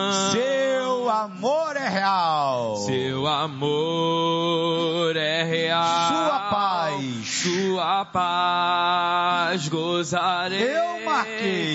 Seu amor é real. Seu amor é real. Sua paz gozarei. Eu marquei.